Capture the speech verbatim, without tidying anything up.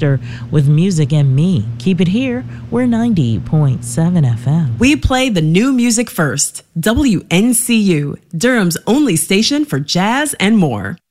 Webster with Music and Me. Keep it here. We're ninety point seven F M. We play the new music first. W N C U, Durham's only station for jazz and more.